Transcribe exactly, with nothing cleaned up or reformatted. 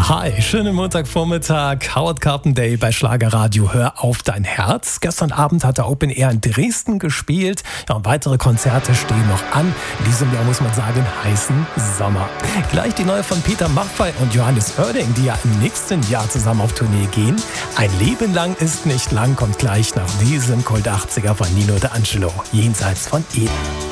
Hi, schönen Montagvormittag. Howard Carpendale bei Schlagerradio. Hör auf dein Herz. Gestern Abend hat der Open Air in Dresden gespielt. Ja, und weitere Konzerte stehen noch an. In diesem Jahr muss man sagen, heißen Sommer. Gleich die neue von Peter Maffay und Johannes Oerding, die ja im nächsten Jahr zusammen auf Tournee gehen. Ein Leben lang ist nicht lang, kommt gleich nach diesem Kult achtziger von Nino D'Angelo. Jenseits von Eden.